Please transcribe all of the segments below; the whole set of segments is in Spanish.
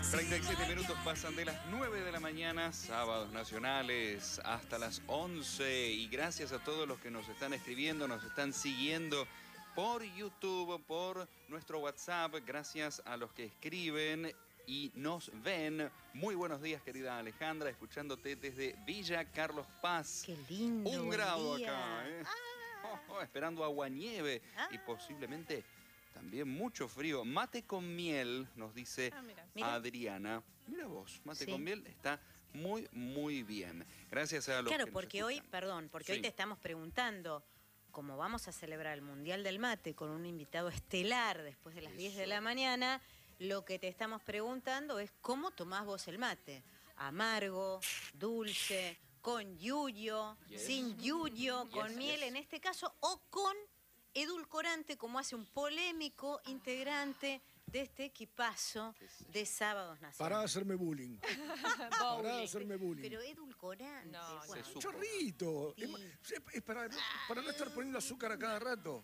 37 minutos pasan de las 9 de la mañana, sábados nacionales, hasta las 11. Y gracias a todos los que nos están escribiendo, nos están siguiendo por YouTube, por nuestro WhatsApp. Gracias a los que escriben y nos ven. Muy buenos días, querida Alejandra, escuchándote desde Villa Carlos Paz. Qué lindo. 1 grado día. acá, ¿eh? Esperando aguanieve y posiblemente también mucho frío. Mate con miel, nos dice Mira. Adriana. Mira vos, mate Sí. con miel está muy, muy bien. Gracias a los Claro, que nos porque hoy, escuchan. perdón, porque Sí. hoy te estamos preguntando, como vamos a celebrar el Mundial del Mate con un invitado estelar después de las 10 de la mañana, lo que te estamos preguntando es cómo tomás vos el mate. Amargo, dulce, con yuyo, Yes. sin yuyo, con Yes, miel yes. en este caso, o con edulcorante, como hace un polémico integrante de este equipazo de Sábados Pará de Nacionales. hacerme bullying. Pará de hacerme bullying. Pero edulcorante. No, bueno. se supo. Chorrito. Sí. Es para no estar poniendo azúcar a cada rato.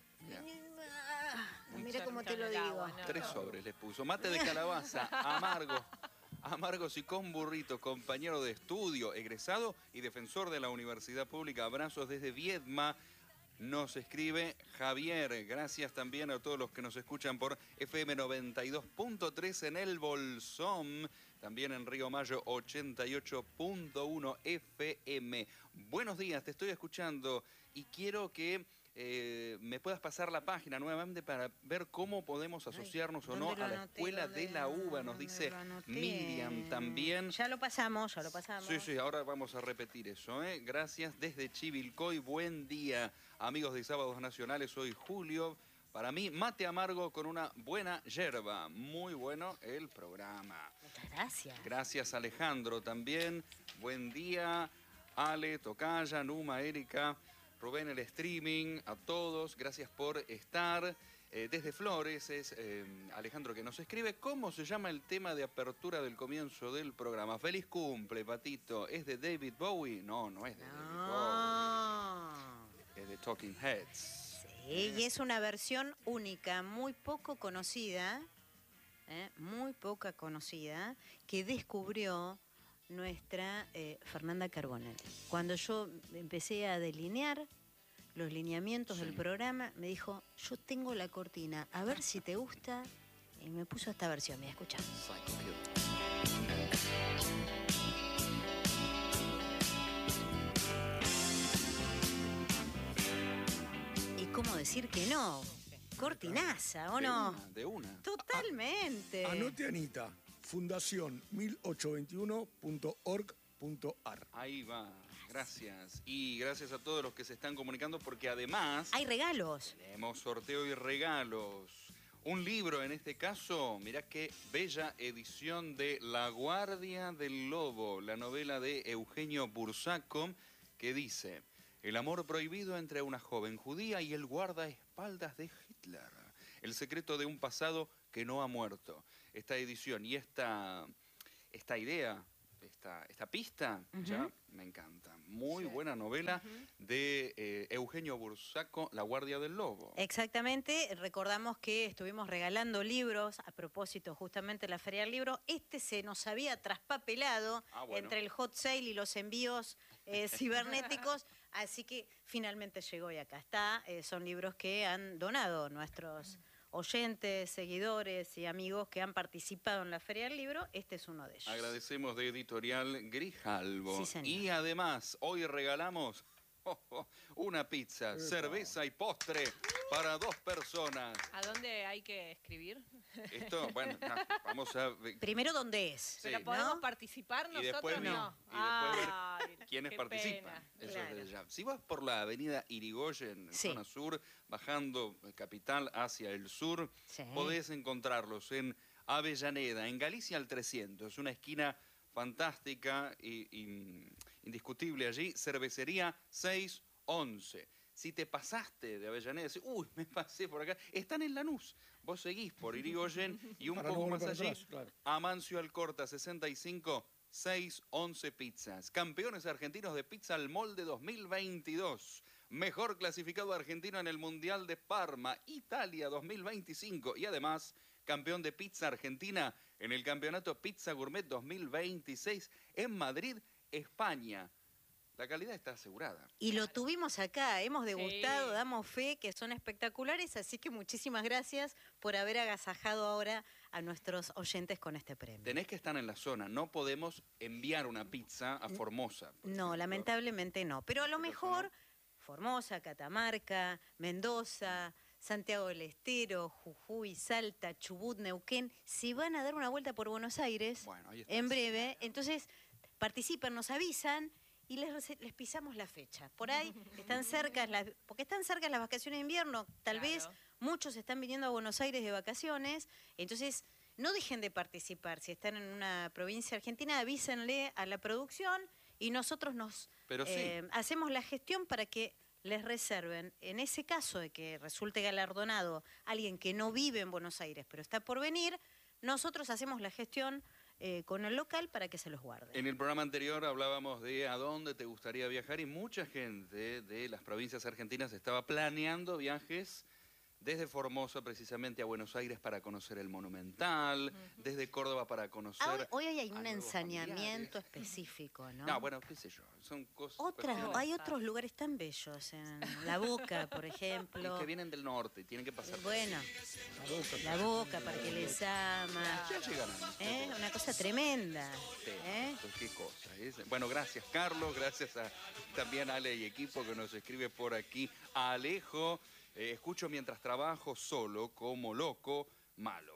Mira cómo te lo el digo. agua, ¿no? 3 sobres les puso. Mate de calabaza, amargo. Amargos y con burrito, compañero de estudio, egresado y defensor de la Universidad Pública. Abrazos desde Viedma. Nos escribe Javier. Gracias también a todos los que nos escuchan por FM 92.3 en El Bolsón. También en Río Mayo 88.1 FM. Buenos días, te estoy escuchando y quiero que me puedas pasar la página nuevamente para ver cómo podemos asociarnos o no ¿dónde a lo la anoté? Escuela ¿Dónde de la Uva, nos ¿dónde dice lo anoté? Miriam también. Ya lo pasamos. Sí, sí, ahora vamos a repetir eso, ¿eh? Gracias desde Chivilcoy, buen día, amigos de Sábados Nacionales, soy Julio. Para mí, mate amargo con una buena yerba. Muy bueno el programa. Muchas gracias. Gracias, Alejandro, también. Buen día, Ale, Tocaya, Numa, Erika, Rubén, el streaming, a todos. Gracias por estar. Desde Flores es Alejandro que nos escribe. ¿Cómo se llama el tema de apertura del comienzo del programa? Feliz cumple, Patito. ¿Es de David Bowie? No, no es de David No. Bowie. Es de Talking Heads. Sí, y es una versión única, muy poco conocida, muy poca conocida, que descubrió nuestra Fernanda Carbonell. Cuando yo empecé a delinear los lineamientos del programa, me dijo, yo tengo la cortina, a ver si te gusta, y me puso esta versión, mira, escucha. Psycho Killer. ¿Y cómo decir que no? Cortinaza, ¿o no? De una. Totalmente. Anote, Anita. Fundación 1821.org.ar. Ahí va, gracias. Y gracias a todos los que se están comunicando porque además Hay regalos. tenemos sorteo y regalos. Un libro, en este caso, mirá qué bella edición de La Guardia del Lobo, la novela de Eugenio Bursaco, que dice: el amor prohibido entre una joven judía y el guardaespaldas de Hitler. El secreto de un pasado que no ha muerto. Esta edición y esta idea, esta pista, ya me encanta. Muy buena novela de Eugenio Bursaco, La Guardia del Lobo. Exactamente, recordamos que estuvimos regalando libros a propósito justamente de la Feria del Libro. Este se nos había traspapelado Bueno. entre el hot sale y los envíos cibernéticos, así que finalmente llegó y acá está. Son libros que han donado nuestros oyentes, seguidores y amigos que han participado en la Feria del Libro. Este es uno de ellos. Agradecemos de Editorial Grijalbo. Sí, señor. Y además, hoy regalamos una pizza, cerveza y postre para 2 personas. ¿A dónde hay que escribir? Esto, bueno, vamos a... Primero, ¿dónde es? ¿Pero Sí. podemos ¿No? participar Y nosotros? después, No. y después ver Ay, quiénes qué participan. pena. Eso Claro. es desde ya. Si vas por la avenida Irigoyen, en Sí. zona sur, bajando Capital hacia el sur, Sí. podés encontrarlos en Avellaneda, en Galicia al 300, una esquina fantástica y indiscutible allí, cervecería 611. Si te pasaste de Avellaneda, decís, uy, me pasé por acá, están en Lanús. Vos seguís por Irigoyen y un Para no poco volver más para allí, atrás, claro. Amancio Alcorta 65 611 Pizzas. Campeones argentinos de pizza al molde 2022. Mejor clasificado argentino en el Mundial de Parma, Italia 2025. Y además, campeón de pizza argentina en el Campeonato Pizza Gourmet 2026 en Madrid, España. La calidad está asegurada. Y lo tuvimos acá, hemos degustado, Sí. damos fe que son espectaculares, así que muchísimas gracias por haber agasajado ahora a nuestros oyentes con este premio. Tenés que estar en la zona, no podemos enviar una pizza a Formosa. por No, ejemplo. lamentablemente no, pero a lo Este caso mejor Formosa, Catamarca, Mendoza, Santiago del Estero, Jujuy, Salta, Chubut, Neuquén, se van a dar una vuelta por Buenos Aires Bueno, ahí está. en breve, entonces participan, nos avisan y les pisamos la fecha. Por ahí están cerca, porque están cerca las vacaciones de invierno, tal vez Claro. muchos están viniendo a Buenos Aires de vacaciones, entonces no dejen de participar. Si están en una provincia argentina, avísenle a la producción y nosotros Pero sí. hacemos la gestión para que les reserven. En ese caso de que resulte galardonado alguien que no vive en Buenos Aires, pero está por venir, nosotros hacemos la gestión con el local para que se los guarde. En el programa anterior hablábamos de a dónde te gustaría viajar y mucha gente de las provincias argentinas estaba planeando viajes desde Formosa precisamente a Buenos Aires para conocer el Monumental, desde Córdoba para conocer... Hoy hay a un nuevos ensañamiento familiares. específico, ¿no? No, bueno, qué sé yo, son cosas... cuestiones Hay otros lugares tan bellos, en La Boca, por ejemplo. y que vienen del norte y tienen que pasar... por Bueno, La boca. La Boca, Parque Lezama. Ya llegarán. Una cosa tremenda. Sí, ¿eh? pues qué cosa. Bueno, gracias Carlos, gracias a también a Ale y equipo que nos escribe por aquí. A Alejo, escucho mientras trabajo solo, como loco, malo.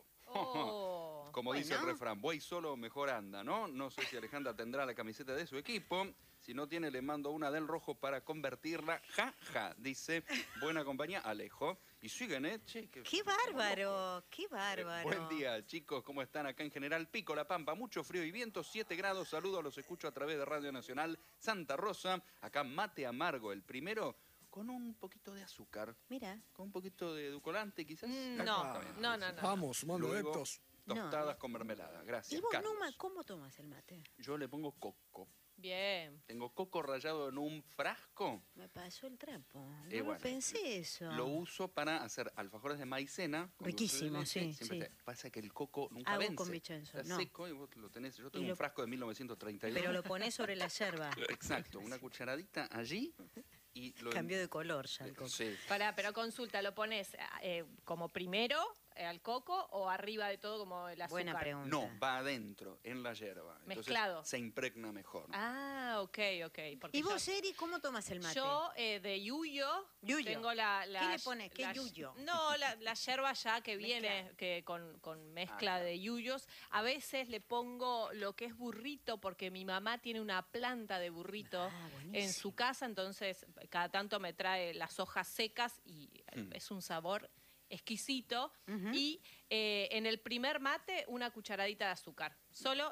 Oh. Como dice el Bueno. refrán, voy solo, mejor anda, ¿no? No sé si Alejandra tendrá la camiseta de su equipo. Si no tiene, le mando una del rojo para convertirla. Ja, ja, dice. Buena compañía, Alejo. Y siguen, ¿eh? Che, ¡Qué bárbaro! ¡Qué bárbaro! Buen día, chicos. ¿Cómo están acá en General Pico, La Pampa? Mucho frío y viento, 7 grados. Saludos, los escucho a través de Radio Nacional Santa Rosa. Acá mate amargo, el primero, con un poquito de azúcar. Mira, Con un poquito de edulcorante, quizás. No, Está bien. no. Vamos, sumando Luego, adeptos. tostadas con mermelada. Gracias, ¿y vos, Carlos. Numa, cómo tomas el mate? Yo le pongo coco. Bien. Tengo coco rallado en un frasco. Me pasó el trapo. No Y lo bueno, pensé eso. Lo uso para hacer alfajores de maicena. con Riquísimo, dulce de leche. sí, Siempre sí. pasa que el coco nunca Hago vence. con Vincenzo, Está no. seco y vos lo tenés. Yo tengo lo- un frasco de 1932. Pero lo pones sobre la yerba. Exacto, una cucharadita allí y lo... Cambió de color ya el coco. Sí. Pero consulta, ¿lo pones como primero al coco o arriba de todo como el azúcar? Buena pregunta. No, va adentro, en la yerba. Entonces, Mezclado. se impregna mejor. Ah, ok. Porque ¿Y vos, Eri, cómo tomas el mate? yo de yuyo, Yuyo. tengo la... ¿Qué le pones? ¿Qué la- yuyo? No, la yerba ya que viene que con mezcla Ah, claro. de yuyos. A veces le pongo lo que es burrito, porque mi mamá tiene una planta de burrito Ah, en buenísimo. su casa, entonces cada tanto me trae las hojas secas y es un sabor exquisito. Ujú. Y en el primer mate, una cucharadita de azúcar. Solo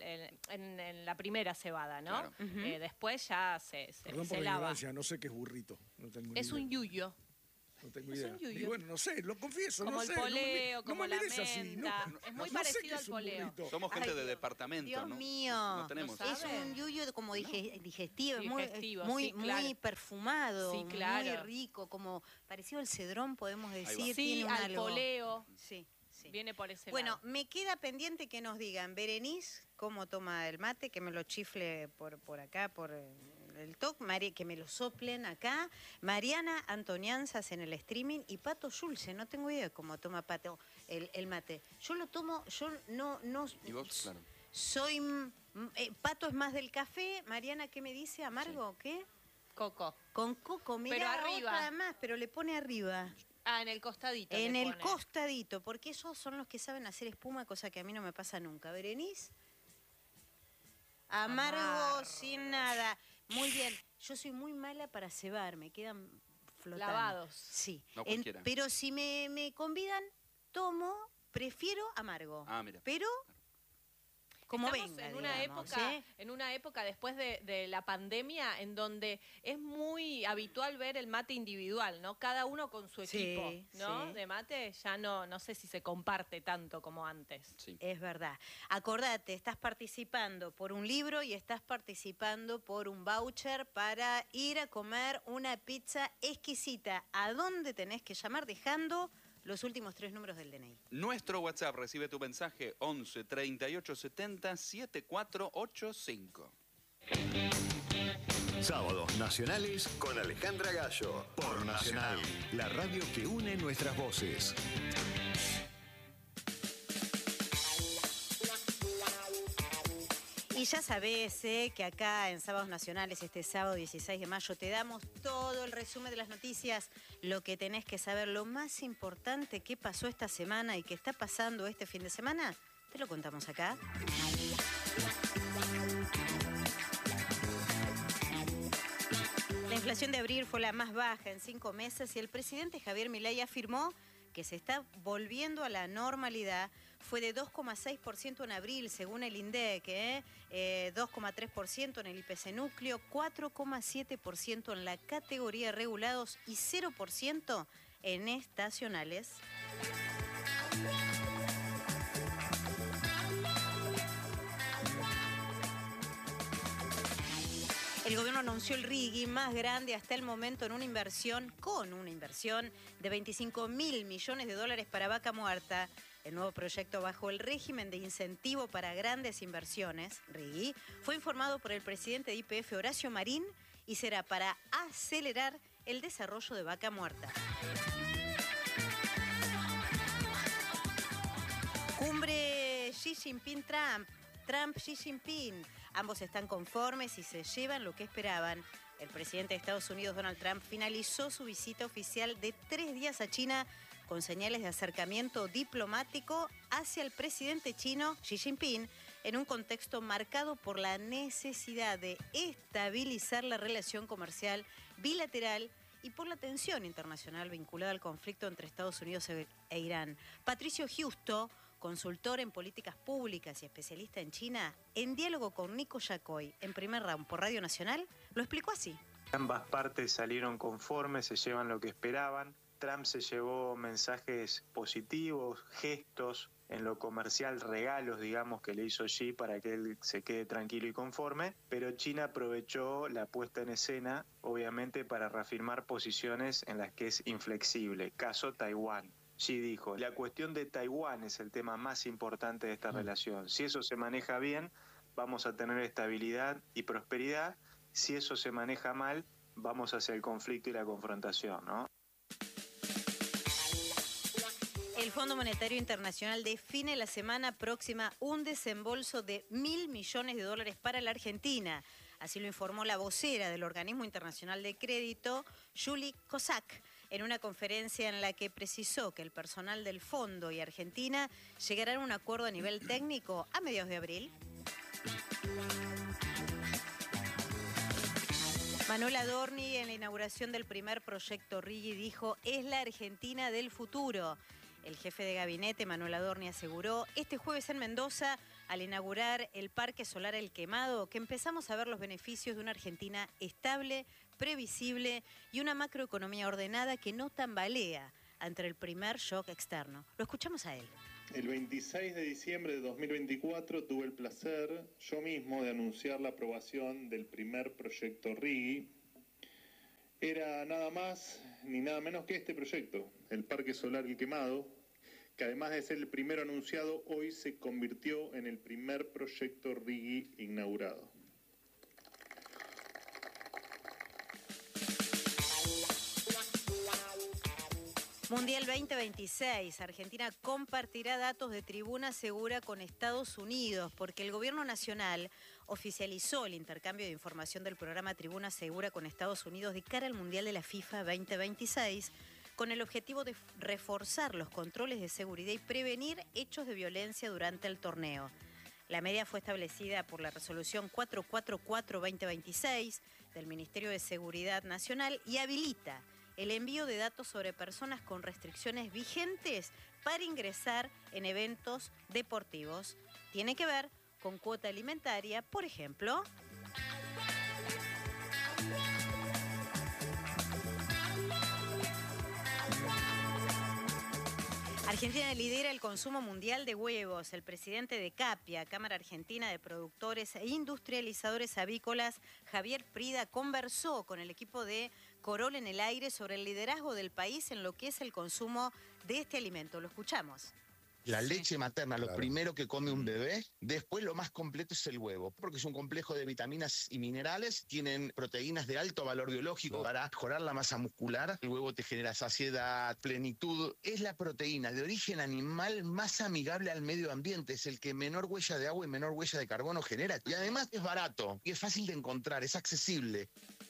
en la primera cebada, ¿no? Claro. Ujú. Después ya se Perdón por la lava. ignorancia, no sé qué es burrito. No tengo ni Es idea. un yuyo. No tengo es idea. un yuyo. Y bueno, no sé, lo confieso, Como no el sé. poleo, no como me la mires así, menta. no, Es muy no sé parecido qué al es un poleo. burrito. Somos gente Ay, de Dios. departamento, Dios ¿no? mío. No tenemos ¿No Es sabe? un yuyo como digestivo, es Digestivo, muy, sí, claro. muy perfumado, Sí, claro. muy rico, como parecido al cedrón, podemos va. decir. Sí, tiene un al algo. poleo. Sí, sí. Viene por ese Bueno, lado. me queda pendiente que nos digan, Berenice, cómo toma el mate, que me lo chifle por acá, por el toque, que me lo soplen acá. Mariana Antonianzas en el streaming y Pato Schulze, no tengo idea de cómo toma Pato el mate. Yo lo tomo, yo no Y vos, claro. soy... Pato es más del café, Mariana, ¿qué me dice? ¿Amargo o qué? Coco. Con coco, mira, Pero arriba. otra más, pero le pone arriba. Ah, en el costadito. En le el pone. costadito, porque esos son los que saben hacer espuma, cosa que a mí no me pasa nunca. Berenice, amargo, Amargo. sin nada. Muy bien, yo soy muy mala para cebar, me quedan flotando. Lavados. Sí, No cualquiera. pero si me convidan, tomo, prefiero amargo. Ah, mira. Pero como Estamos venga, en una digamos, época, ¿eh? en una época después de la pandemia en donde es muy habitual ver el mate individual, ¿no? Cada uno con su Sí, equipo, ¿no? sí. De mate ya no sé si se comparte tanto como antes. Sí. Es verdad. Acordate, estás participando por un libro y estás participando por un voucher para ir a comer una pizza exquisita. ¿A dónde tenés que llamar? Dejando los últimos 3 números del DNI. Nuestro WhatsApp recibe tu mensaje 11 38 70 7485. Sábados nacionales con Alejandra Gallo. Por Nacional, la radio que une nuestras voces. Y ya sabés que acá en Sábados Nacionales, este sábado 16 de mayo, te damos todo el resumen de las noticias, lo que tenés que saber, lo más importante que pasó esta semana y que está pasando este fin de semana, te lo contamos acá. La inflación de abril fue la más baja en 5 meses y el presidente Javier Milei afirmó que se está volviendo a la normalidad. Fue de 2,6% en abril, según el INDEC, 2,3% en el IPC núcleo, 4,7% en la categoría regulados y 0% en estacionales. El gobierno anunció el RIGI más grande hasta el momento con una inversión de 25.000 millones de dólares para Vaca Muerta. El nuevo proyecto bajo el régimen de incentivo para grandes inversiones, RIGI, fue informado por el presidente de YPF, Horacio Marín, y será para acelerar el desarrollo de Vaca Muerta. Cumbre Xi Jinping-Trump. Trump-Xi Jinping. Ambos están conformes y se llevan lo que esperaban. El presidente de Estados Unidos, Donald Trump, finalizó su visita oficial de 3 días a China con señales de acercamiento diplomático hacia el presidente chino, Xi Jinping, en un contexto marcado por la necesidad de estabilizar la relación comercial bilateral y por la tensión internacional vinculada al conflicto entre Estados Unidos e Irán. Patricio Justo, consultor en políticas públicas y especialista en China, en diálogo con Nico Yacoy en Primer Round por Radio Nacional, lo explicó así. Ambas partes salieron conformes, se llevan lo que esperaban. Trump se llevó mensajes positivos, gestos, en lo comercial, regalos, digamos, que le hizo Xi para que él se quede tranquilo y conforme, pero China aprovechó la puesta en escena, obviamente, para reafirmar posiciones en las que es inflexible, caso Taiwán. Xi dijo, la cuestión de Taiwán es el tema más importante de esta relación. Si eso se maneja bien, vamos a tener estabilidad y prosperidad. Si eso se maneja mal, vamos hacia el conflicto y la confrontación, ¿no? El Fondo Monetario Internacional define la semana próxima un desembolso de 1.000 millones de dólares para la Argentina. Así lo informó la vocera del Organismo Internacional de Crédito, Julie Kozak, en una conferencia en la que precisó que el personal del fondo y Argentina llegarán a un acuerdo a nivel técnico a mediados de abril. Manuel Adorni, en la inauguración del primer proyecto RIGI, dijo: es la Argentina del futuro. El jefe de gabinete, Manuel Adorni, aseguró este jueves en Mendoza, al inaugurar el Parque Solar El Quemado, que empezamos a ver los beneficios de una Argentina estable, previsible y una macroeconomía ordenada que no tambalea ante el primer shock externo. Lo escuchamos a él. El 26 de diciembre de 2024 tuve el placer yo mismo de anunciar la aprobación del primer proyecto RIGI. Era nada más ni nada menos que este proyecto, el Parque Solar El Quemado, que además de ser el primero anunciado, hoy se convirtió en el primer proyecto RIGI inaugurado. Mundial 2026. Argentina compartirá datos de Tribuna Segura con Estados Unidos porque el gobierno nacional oficializó el intercambio de información del programa Tribuna Segura con Estados Unidos de cara al Mundial de la FIFA 2026 con el objetivo de reforzar los controles de seguridad y prevenir hechos de violencia durante el torneo. La medida fue establecida por la resolución 444-2026 del Ministerio de Seguridad Nacional y habilita el envío de datos sobre personas con restricciones vigentes para ingresar en eventos deportivos. Tiene que ver con cuota alimentaria, por ejemplo. Argentina lidera el consumo mundial de huevos. El presidente de CAPIA, Cámara Argentina de Productores e Industrializadores Avícolas, Javier Prida, conversó con el equipo de Corol en el aire sobre el liderazgo del país en lo que es el consumo de este alimento. Lo escuchamos. La leche materna, lo Claro. primero que come un bebé, después lo más completo es el huevo, porque es un complejo de vitaminas y minerales, tienen proteínas de alto valor biológico para mejorar la masa muscular, el huevo te genera saciedad, plenitud, es la proteína de origen animal más amigable al medio ambiente, es el que menor huella de agua y menor huella de carbono genera, y además es barato, y es fácil de encontrar, es accesible.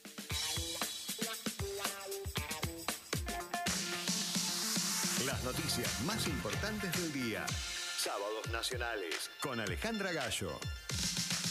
Las noticias más importantes del día. Sábados Nacionales con Alejandra Gallo.